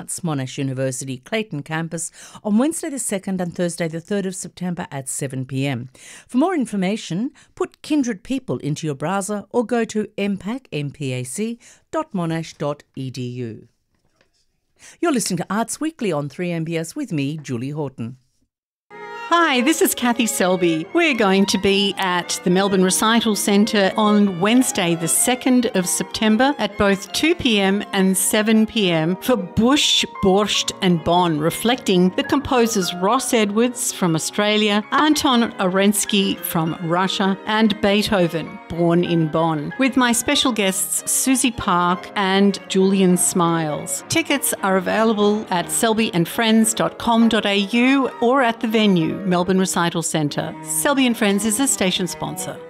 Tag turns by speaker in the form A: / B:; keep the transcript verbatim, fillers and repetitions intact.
A: Arts, Monash University, Clayton campus on Wednesday the second and Thursday the third of September at seven p m. For more information, put Kindred People into your browser or go to m pac dot monash dot e d u. You're listening to Arts Weekly on three M B S with me, Julie Horton.
B: Hi, this is Kathy Selby. We're going to be at the Melbourne Recital Centre on Wednesday the second of September at both two p m and seven p m for Bush, Borscht and Bonn, reflecting the composers Ross Edwards from Australia, Anton Orensky from Russia and Beethoven, born in Bonn, with my special guests Susie Park and Julian Smiles. Tickets are available at selby and friends dot com dot a u or at the venue, Melbourne Recital Centre. Selby and Friends is a station sponsor.